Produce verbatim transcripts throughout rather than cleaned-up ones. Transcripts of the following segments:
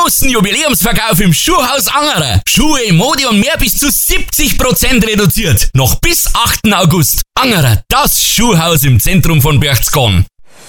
großen Jubiläumsverkauf im Schuhhaus Angerer. Schuhe, Mode und mehr bis zu siebzig Prozent reduziert. Noch bis achten August. Angerer, das Schuhhaus im Zentrum von Berchtesgaden.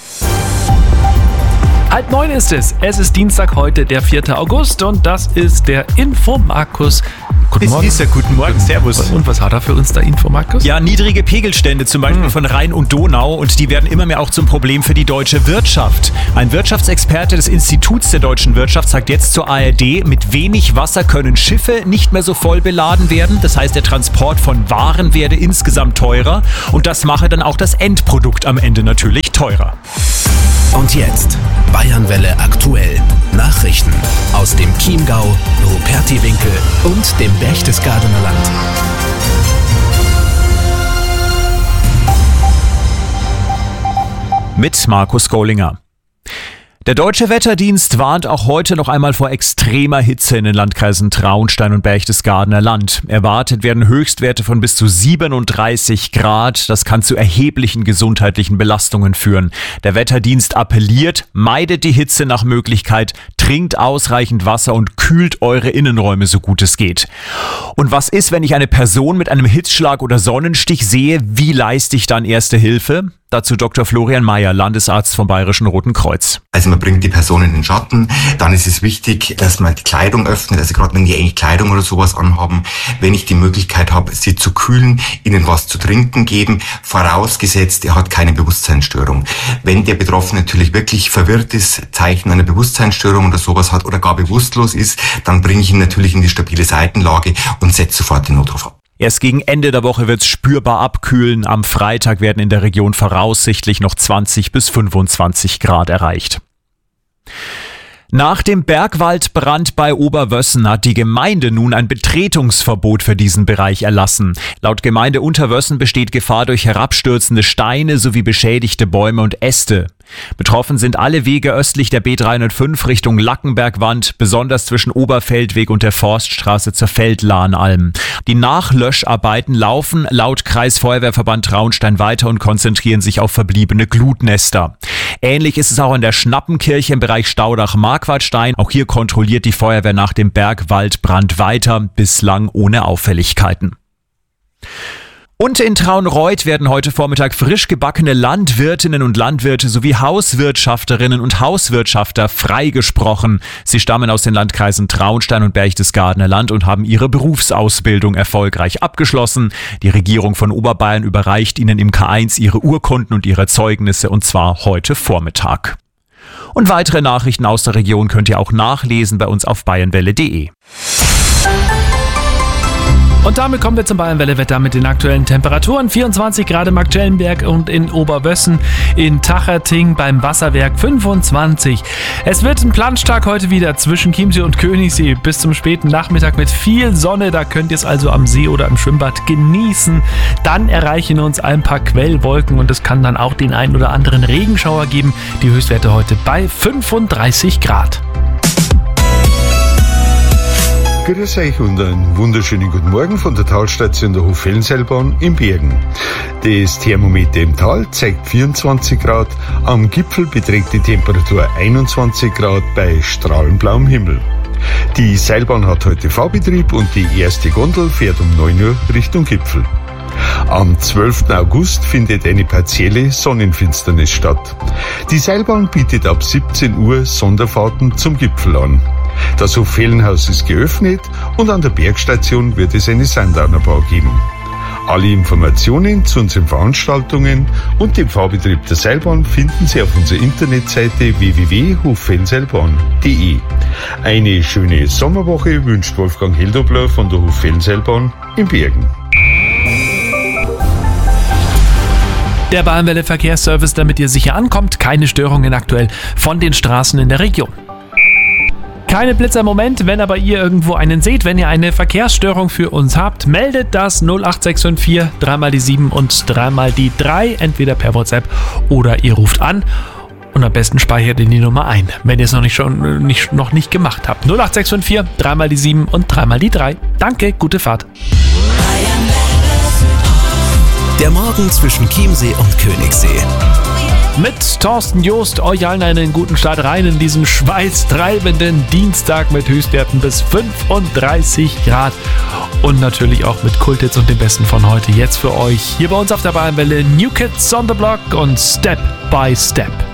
Halb neun ist es. Es ist Dienstag heute, der vierte August, und das ist der Info-Markus. Guten Es Morgen. ist ja guten Morgen, servus. Und was hat er für uns, der Info-Markus? Ja, niedrige Pegelstände, zum Beispiel hm. von Rhein und Donau, und die werden immer mehr auch zum Problem für die deutsche Wirtschaft. Ein Wirtschaftsexperte des Instituts der deutschen Wirtschaft sagt jetzt zur A R D, mit wenig Wasser können Schiffe nicht mehr so voll beladen werden. Das heißt, der Transport von Waren werde insgesamt teurer, und das mache dann auch das Endprodukt am Ende natürlich teurer. Und jetzt Bayernwelle aktuell. Nachrichten aus dem Chiemgau, Rupertiwinkel und dem Berchtesgadener Land. Mit Markus Gollinger. Der Deutsche Wetterdienst warnt auch heute noch einmal vor extremer Hitze in den Landkreisen Traunstein und Berchtesgadener Land. Erwartet werden Höchstwerte von bis zu siebenunddreißig Grad. Das kann zu erheblichen gesundheitlichen Belastungen führen. Der Wetterdienst appelliert, meidet die Hitze nach Möglichkeit, trinkt ausreichend Wasser und kühlt eure Innenräume so gut es geht. Und was ist, wenn ich eine Person mit einem Hitzschlag oder Sonnenstich sehe? Wie leiste ich dann erste Hilfe? Dazu Doktor Florian Mayer, Landesarzt vom Bayerischen Roten Kreuz. Also man bringt die Person in den Schatten. Dann ist es wichtig, dass man die Kleidung öffnet. Also gerade wenn die enge Kleidung oder sowas anhaben, wenn ich die Möglichkeit habe, sie zu kühlen, ihnen was zu trinken geben, vorausgesetzt, er hat keine Bewusstseinsstörung. Wenn der Betroffene natürlich wirklich verwirrt ist, Zeichen einer Bewusstseinsstörung oder sowas hat oder gar bewusstlos ist, dann bringe ich ihn natürlich in die stabile Seitenlage und setze sofort den Notruf ab. Erst gegen Ende der Woche wird es spürbar abkühlen. Am Freitag werden in der Region voraussichtlich noch zwanzig bis fünfundzwanzig Grad erreicht. Nach dem Bergwaldbrand bei Oberwössen hat die Gemeinde nun ein Betretungsverbot für diesen Bereich erlassen. Laut Gemeinde Unterwössen besteht Gefahr durch herabstürzende Steine sowie beschädigte Bäume und Äste. Betroffen sind alle Wege östlich der B dreihundertfünf Richtung Lackenbergwand, besonders zwischen Oberfeldweg und der Forststraße zur Feldlahnalm. Die Nachlöscharbeiten laufen laut Kreisfeuerwehrverband Traunstein weiter und konzentrieren sich auf verbliebene Glutnester. Ähnlich ist es auch in der Schnappenkirche im Bereich Staudach-Marquardstein. Auch hier kontrolliert die Feuerwehr nach dem Bergwaldbrand weiter, bislang ohne Auffälligkeiten. Und in Traunreut werden heute Vormittag frisch gebackene Landwirtinnen und Landwirte sowie Hauswirtschafterinnen und Hauswirtschafter freigesprochen. Sie stammen aus den Landkreisen Traunstein und Berchtesgadener Land und haben ihre Berufsausbildung erfolgreich abgeschlossen. Die Regierung von Oberbayern überreicht ihnen im K eins ihre Urkunden und ihre Zeugnisse, und zwar heute Vormittag. Und weitere Nachrichten aus der Region könnt ihr auch nachlesen bei uns auf bayernwelle punkt de. Und damit kommen wir zum Bayernwelle-Wetter mit den aktuellen Temperaturen. vierundzwanzig Grad im Marktschellenberg und in Oberwössen, in Tacherting beim Wasserwerk fünfundzwanzig. Es wird ein Planschtag heute wieder zwischen Chiemsee und Königssee bis zum späten Nachmittag mit viel Sonne. Da könnt ihr es also am See oder im Schwimmbad genießen. Dann erreichen uns ein paar Quellwolken und es kann dann auch den einen oder anderen Regenschauer geben. Die Höchstwerte heute bei fünfunddreißig Grad. Grüß euch und einen wunderschönen guten Morgen von der Talstation der Hoffellenseilbahn in Bergen. Das Thermometer im Tal zeigt vierundzwanzig Grad, am Gipfel beträgt die Temperatur einundzwanzig Grad bei strahlend blauem Himmel. Die Seilbahn hat heute Fahrbetrieb und die erste Gondel fährt um neun Uhr Richtung Gipfel. Am zwölften August findet eine partielle Sonnenfinsternis statt. Die Seilbahn bietet ab siebzehn Uhr Sonderfahrten zum Gipfel an. Das Hoffellenhaus ist geöffnet und an der Bergstation wird es eine Sundowner-Bar geben. Alle Informationen zu unseren Veranstaltungen und dem Fahrbetrieb der Seilbahn finden Sie auf unserer Internetseite w w w punkt hoffellenseilbahn punkt de. Eine schöne Sommerwoche wünscht Wolfgang Heldobler von der Hoffellenseilbahn in Bergen. Der Bayernwelle Verkehrsservice, damit ihr sicher ankommt. Keine Störungen aktuell von den Straßen in der Region. Keine Blitzer im Moment, wenn aber ihr irgendwo einen seht, wenn ihr eine Verkehrsstörung für uns habt, meldet das null acht sechs fünf vier, dreimal die sieben und dreimal die drei, entweder per WhatsApp oder ihr ruft an und am besten speichert ihr die Nummer ein, wenn ihr es noch nicht schon nicht, noch nicht gemacht habt. null acht sechs fünf vier, dreimal die sieben und dreimal die drei. Danke, gute Fahrt. Der Morgen zwischen Chiemsee und Königssee. mit Thorsten Joost. Euch allen einen guten Start rein in diesen schweißtreibenden Dienstag mit Höchstwerten bis fünfunddreißig Grad. Und natürlich auch mit Kulthits und dem Besten von heute jetzt für euch. Hier bei uns auf der Bayernwelle New Kids on the Block und Step by Step.